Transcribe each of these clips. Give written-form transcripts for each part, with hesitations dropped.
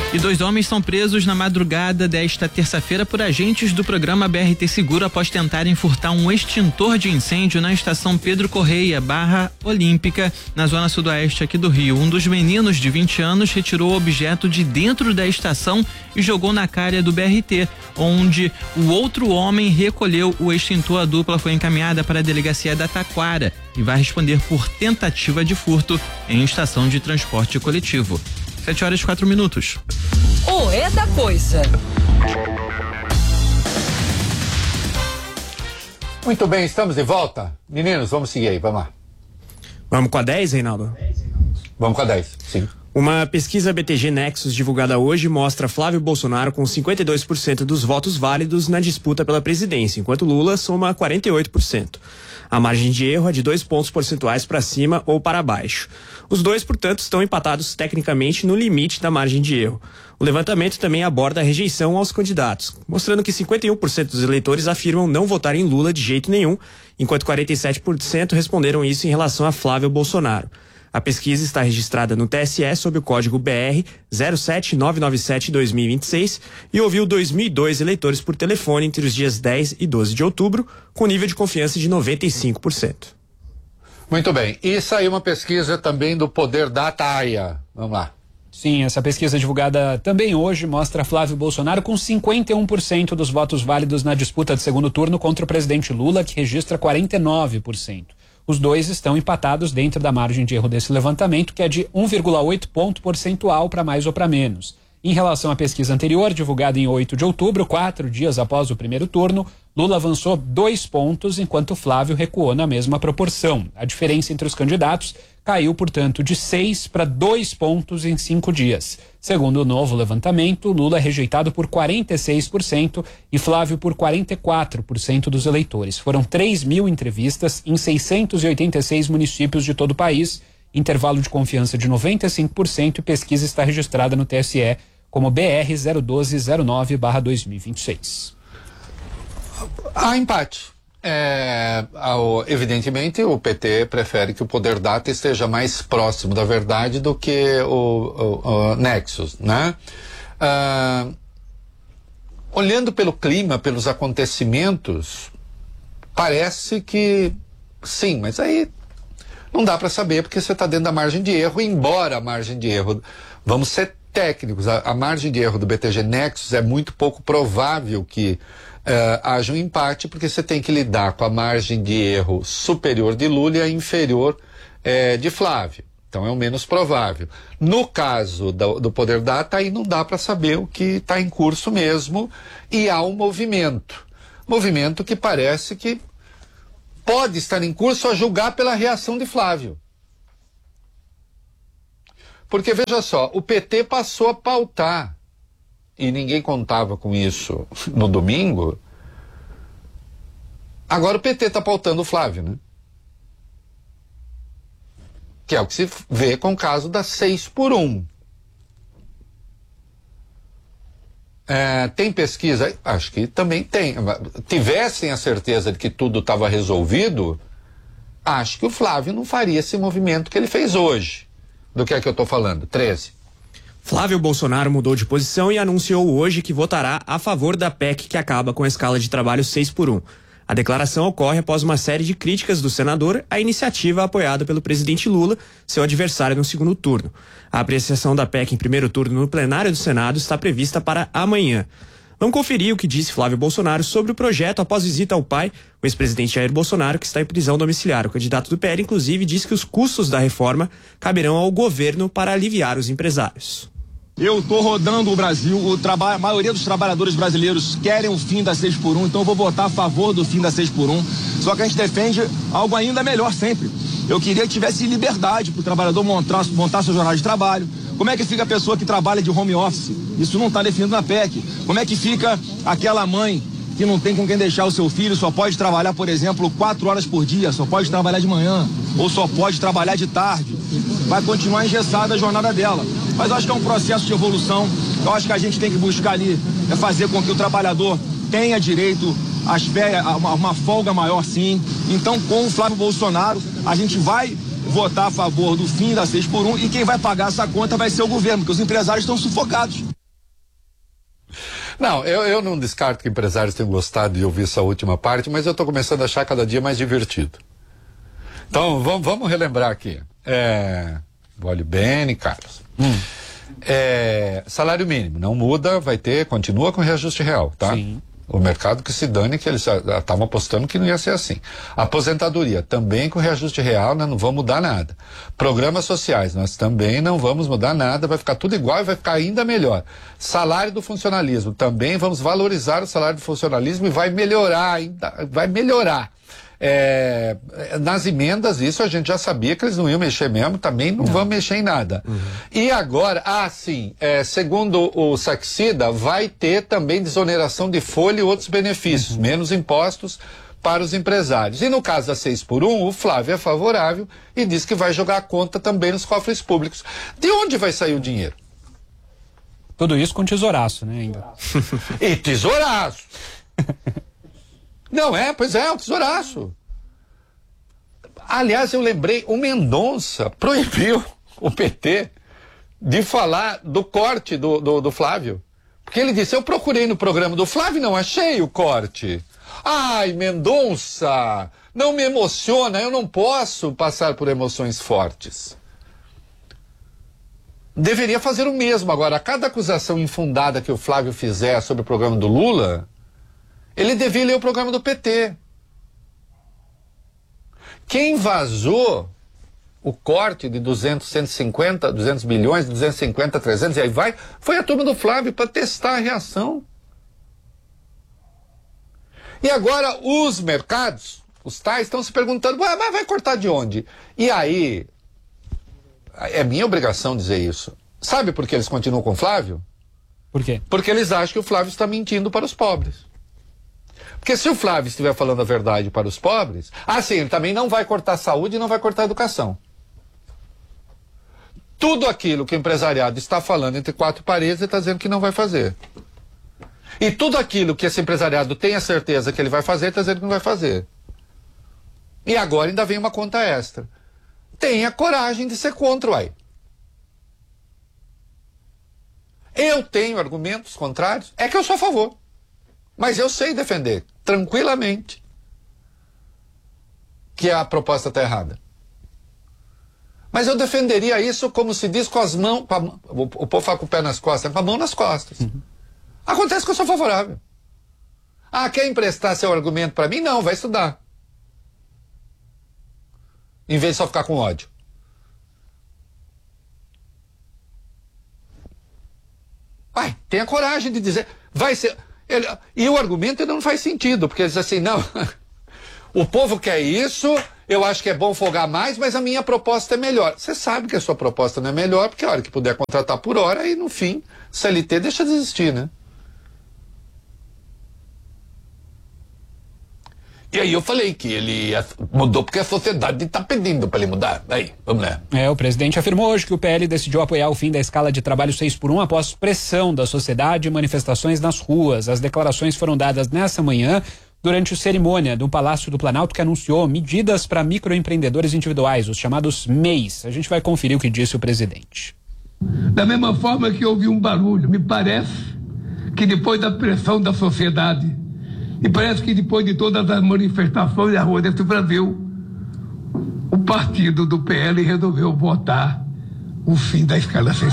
E 2 homens são presos na madrugada desta terça-feira por agentes do programa BRT Seguro após tentarem furtar um extintor de incêndio na estação Pedro Correia, Barra Olímpica, na zona sudoeste aqui do Rio. Um dos meninos de 20 anos retirou o objeto de dentro da estação e jogou na cara do BRT, onde o outro homem recolheu o extintor. A dupla foi encaminhada para a delegacia da Taquara e vai responder por tentativa de furto em estação de transporte coletivo. 7h04. O É da Coisa. Muito bem, estamos de volta. Meninos, vamos seguir aí, vamos lá. Vamos com a 10, Reinaldo? Vamos com a 10, sim. Uma pesquisa BTG Nexus divulgada hoje mostra Flávio Bolsonaro com 52% dos votos válidos na disputa pela presidência, enquanto Lula soma 48%. A margem de erro é de 2 pontos percentuais para cima ou para baixo. Os dois, portanto, estão empatados tecnicamente no limite da margem de erro. O levantamento também aborda a rejeição aos candidatos, mostrando que 51% dos eleitores afirmam não votar em Lula de jeito nenhum, enquanto 47% responderam isso em relação a Flávio Bolsonaro. A pesquisa está registrada no TSE sob o código BR 07997-2026 e ouviu 2.002 eleitores por telefone entre os dias 10 e 12 de outubro, com nível de confiança de 95%. Muito bem. E saiu uma pesquisa também do Poder Dataia. Vamos lá. Sim, essa pesquisa divulgada também hoje mostra Flávio Bolsonaro com 51% dos votos válidos na disputa de segundo turno contra o presidente Lula, que registra 49%. Os dois estão empatados dentro da margem de erro desse levantamento, que é de 1,8 ponto percentual para mais ou para menos. Em relação à pesquisa anterior, divulgada em 8 de outubro, 4 dias após o primeiro turno, Lula avançou 2 pontos, enquanto Flávio recuou na mesma proporção. A diferença entre os candidatos caiu, portanto, de 6 para 2 pontos em 5 dias. Segundo o novo levantamento, Lula é rejeitado por 46% e Flávio por 44% dos eleitores. Foram 3.000 entrevistas em 686 municípios de todo o país, intervalo de confiança de 95% e pesquisa está registrada no TSE como BR 01209/2026. Há empate. Evidentemente, o PT prefere que o Poder Data esteja mais próximo da verdade do que o Nexus, né? Olhando pelo clima, pelos acontecimentos, parece que sim, mas aí não dá para saber porque você está dentro da margem de erro, embora a margem de erro, vamos ser técnicos, a margem de erro do BTG Nexus é muito pouco provável que haja um empate, porque você tem que lidar com a margem de erro superior de Lula e a inferior de Flávio. Então é o menos provável. No caso do Poder Data, aí não dá para saber o que está em curso mesmo, e há um movimento que parece que pode estar em curso a julgar pela reação de Flávio. Porque, veja só, o PT passou a pautar, e ninguém contava com isso no domingo, agora o PT está pautando o Flávio, né? Que é o que se vê com o caso da 6x1. Tem pesquisa? Acho que também tem. Tivessem a certeza de que tudo estava resolvido, acho que o Flávio não faria esse movimento que ele fez hoje. Do que é que eu estou falando? 13. Flávio Bolsonaro mudou de posição e anunciou hoje que votará a favor da PEC que acaba com a escala de trabalho 6x1. A declaração ocorre após uma série de críticas do senador à iniciativa apoiada pelo presidente Lula, seu adversário no segundo turno. A apreciação da PEC em primeiro turno no plenário do Senado está prevista para amanhã. Vamos conferir o que disse Flávio Bolsonaro sobre o projeto após visita ao pai, o ex-presidente Jair Bolsonaro, que está em prisão domiciliar. O candidato do PL, inclusive, disse que os custos da reforma caberão ao governo para aliviar os empresários. Eu estou rodando o Brasil, a maioria dos trabalhadores brasileiros querem o fim da 6x1, então eu vou votar a favor do fim da 6x1. Só que a gente defende algo ainda melhor sempre. Eu queria que tivesse liberdade para o trabalhador montar sua jornada de trabalho. Como é que fica a pessoa que trabalha de home office? Isso não está definido na PEC. Como é que fica aquela mãe que não tem com quem deixar o seu filho, só pode trabalhar, por exemplo, 4 horas por dia, só pode trabalhar de manhã, ou só pode trabalhar de tarde? Vai continuar engessada a jornada dela. Mas eu acho que é um processo de evolução. Eu acho que a gente tem que buscar ali, fazer com que o trabalhador tenha direito às férias, a uma folga maior, sim. Então, com o Flávio Bolsonaro, a gente vai votar a favor do fim da 6x1 e quem vai pagar essa conta vai ser o governo, porque os empresários estão sufocados. Não, eu não descarto que empresários tenham gostado de ouvir essa última parte, mas eu estou começando a achar cada dia mais divertido. Então, vamos relembrar aqui. Olhe bem, Carlos. Salário mínimo, não muda, continua com reajuste real, tá? Sim. O mercado que se dane, que eles estavam apostando que não ia ser assim. Aposentadoria, também com reajuste real, né, não vão mudar nada. Programas sociais, nós também não vamos mudar nada, vai ficar tudo igual e vai ficar ainda melhor. Salário do funcionalismo, também vamos valorizar o salário do funcionalismo e vai melhorar ainda, vai melhorar. Nas emendas, isso a gente já sabia que eles não iam mexer mesmo, também não vão mexer em nada. E agora, segundo o Saxida, vai ter também desoneração de folha e outros benefícios, menos impostos para os empresários. E no caso da 6x1, o Flávio é favorável e diz que vai jogar a conta também nos cofres públicos. De onde vai sair o dinheiro? Tudo isso com tesouraço, né, ainda. E tesouraço! Não pois é, o tesouraço. Aliás, eu lembrei, o Mendonça proibiu o PT de falar do corte do Flávio. Porque ele disse, eu procurei no programa do Flávio e não achei o corte. Ai, Mendonça, não me emociona, eu não posso passar por emoções fortes. Deveria fazer o mesmo. Agora, a cada acusação infundada que o Flávio fizer sobre o programa do Lula, ele devia ler o programa do PT. Quem vazou o corte de 200, 150, 200 bilhões, 250, 300 e aí vai, foi a turma do Flávio para testar a reação. E agora os mercados, os tais, estão se perguntando, mas vai cortar de onde? E aí, é minha obrigação dizer isso. Sabe por que eles continuam com o Flávio? Por quê? Porque eles acham que o Flávio está mentindo para os pobres. Porque se o Flávio estiver falando a verdade para os pobres, ele também não vai cortar saúde e não vai cortar educação. Tudo aquilo que o empresariado está falando entre quatro paredes, ele está dizendo que não vai fazer. E tudo aquilo que esse empresariado tem a certeza que ele vai fazer, ele está dizendo que não vai fazer. E agora ainda vem uma conta extra. Tenha coragem de ser contra, uai. Eu tenho argumentos contrários, é que eu sou a favor. Mas eu sei defender, tranquilamente, que a proposta está errada. Mas eu defenderia isso, como se diz, com as mãos... o povo fala com o pé nas costas, com a mão nas costas. Acontece que eu sou favorável. Quer emprestar seu argumento para mim? Não, vai estudar. Em vez de só ficar com ódio. Tenha coragem de dizer... Vai ser... E o argumento não faz sentido, porque ele diz assim, não, o povo quer isso, eu acho que é bom folgar mais, mas a minha proposta é melhor. Você sabe que a sua proposta não é melhor, porque a hora que puder contratar por hora, aí no fim, CLT deixa de existir, né? E aí eu falei que ele mudou porque a sociedade está pedindo para ele mudar. Aí, vamos lá. O presidente afirmou hoje que o PL decidiu apoiar o fim da escala de trabalho 6x1 após pressão da sociedade e manifestações nas ruas. As declarações foram dadas nessa manhã durante a cerimônia do Palácio do Planalto, que anunciou medidas para microempreendedores individuais, os chamados MEIs. A gente vai conferir o que disse o presidente. Da mesma forma que houve um barulho, me parece que depois da pressão da sociedade, e parece que depois de todas as manifestações na rua desse Brasil, o partido do PL resolveu votar o fim da escala 6x1.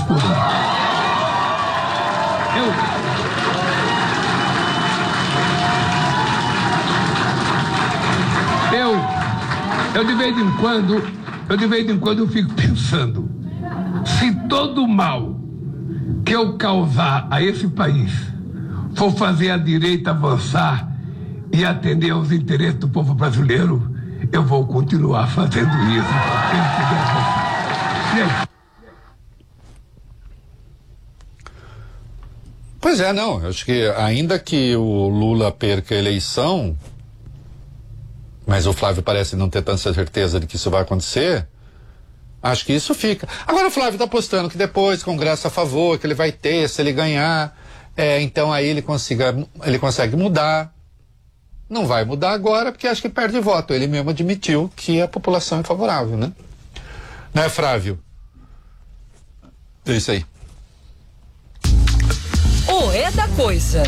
Eu de vez em quando eu fico pensando, se todo o mal que eu causar a esse país for fazer a direita avançar e atender aos interesses do povo brasileiro, eu vou continuar fazendo isso. Pois é, não, acho que ainda que o Lula perca a eleição, mas o Flávio parece não ter tanta certeza de que isso vai acontecer, acho que isso fica. Agora o Flávio está apostando que depois, Congresso a favor, que ele vai ter, se ele ganhar, então aí ele consegue mudar. Não vai mudar agora porque acho que perde voto. Ele mesmo admitiu que a população é favorável, né? Não é, Flávio? É isso aí. O É da Coisa.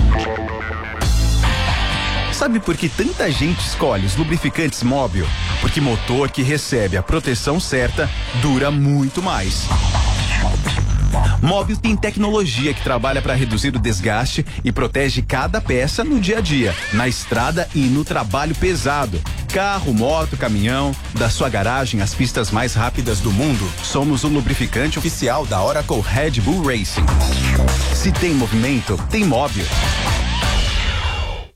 Sabe por que tanta gente escolhe os lubrificantes Móbil? Porque motor que recebe a proteção certa dura muito mais. Móbil tem tecnologia que trabalha para reduzir o desgaste e protege cada peça no dia a dia, na estrada e no trabalho pesado. Carro, moto, caminhão, da sua garagem às pistas mais rápidas do mundo, somos o lubrificante oficial da Oracle Red Bull Racing. Se tem movimento, tem Móbil.